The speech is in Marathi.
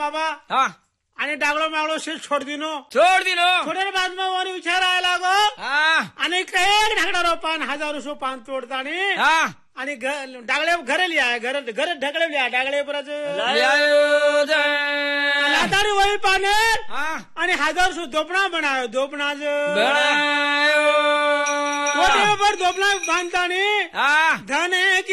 बाबा हाँ आणि डागलो मागलो शेत छोड दिनो छोड़ दिनो थोड्या बादमा वर विचारायला लागो हाँ आणि काही ढाकडा रो पान 1000 पान तोडतानी हाँ आणि डागळे घरे लिया घर ढकले लिया डागळे परत लायो दे लातारी वही पाने हाँ आणि 1000 दोपणा बनायो दोपणा बनायो पर दोपणा बांधतानी हाँ धन